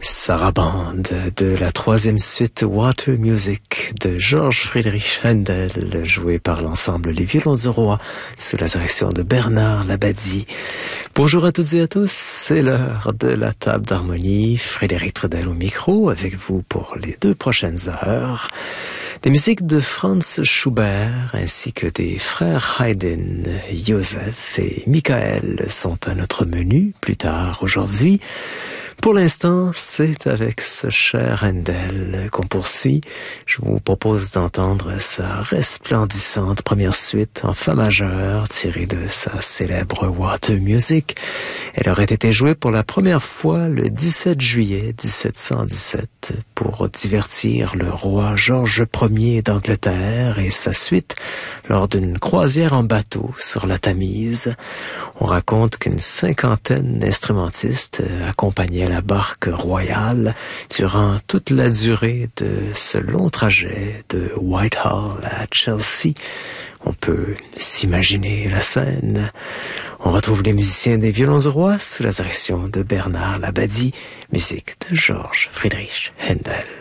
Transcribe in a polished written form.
Sarabande de la troisième suite Water Music de Georges Friedrich Händel, joué par l'ensemble Les Violons du Roi sous la direction de Bernard Labadie. Bonjour à toutes et à tous, c'est l'heure de la table d'harmonie. Frédéric Trudel au micro avec vous pour les 2 prochaines heures. Des musiques de Franz Schubert ainsi que des frères Haydn, Joseph et Michael sont à notre menu plus tard aujourd'hui. Pour l'instant, c'est avec ce cher Händel qu'on poursuit. Je vous propose d'entendre sa resplendissante première suite en fa majeur tirée de sa célèbre Water Music. Elle aurait été jouée pour la première fois le 17 juillet 1717 pour divertir le roi Georges Ier d'Angleterre et sa suite lors d'une croisière en bateau sur la Tamise. On raconte qu'une 50aine d'instrumentistes accompagnaient la barque royale durant toute la durée de ce long trajet de Whitehall à Chelsea. On peut s'imaginer la scène. On retrouve les musiciens des Violons du Roi sous la direction de Bernard Labadie, musique de Georges Friedrich Händel.